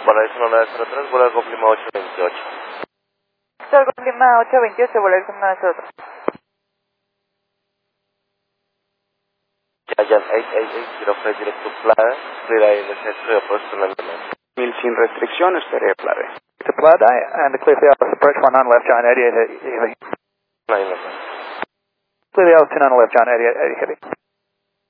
Volaris 1903, vuelo Golf Lima 828. Golf Lima 828, Volaris 1903. Giant 888, 05 direct to Playa, clear ILS 3 approach to London. Mil sin restricciones, estaría Playa. To Playa, and the clear the Alice, approach 19 left, Giant 88 heavy. 9 Clear the Alice 29 left, Giant 88 heavy.